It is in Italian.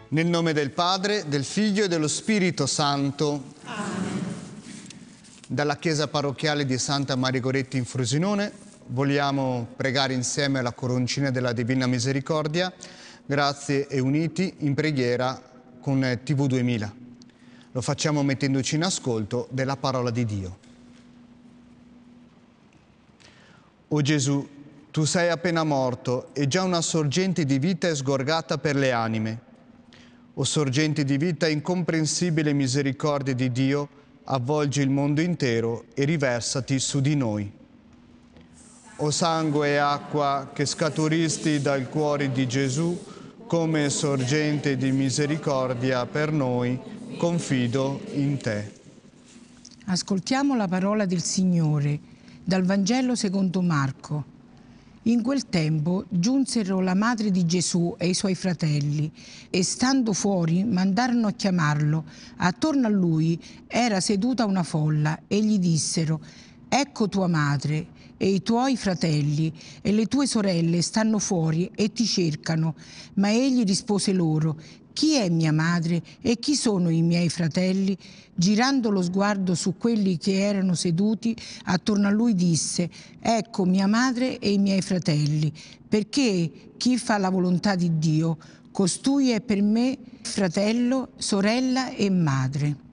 Nel nome del Padre, del Figlio e dello Spirito Santo. Amen. Dalla Chiesa Parrocchiale di Santa Maria Goretti in Frosinone vogliamo pregare insieme la Coroncina della Divina Misericordia, grazie e uniti in preghiera con TV 2000. Lo facciamo mettendoci in ascolto della parola di Dio. O Gesù, tu sei appena morto e già una sorgente di vita è sgorgata per le anime. O sorgente di vita incomprensibile misericordia di Dio, avvolgi il mondo intero e riversati su di noi. O sangue e acqua che scaturisti dal cuore di Gesù, come sorgente di misericordia per noi, confido in te. Ascoltiamo la parola del Signore dal Vangelo secondo Marco. In quel tempo giunsero la madre di Gesù e i suoi fratelli e stando fuori mandarono a chiamarlo. Attorno a lui era seduta una folla e gli dissero: «Ecco tua madre e i tuoi fratelli e le tue sorelle stanno fuori e ti cercano». Ma egli rispose loro: «Chi è mia madre e chi sono i miei fratelli?» Girando lo sguardo su quelli che erano seduti attorno a lui disse: «Ecco mia madre e i miei fratelli, perché chi fa la volontà di Dio, costui è per me fratello, sorella e madre».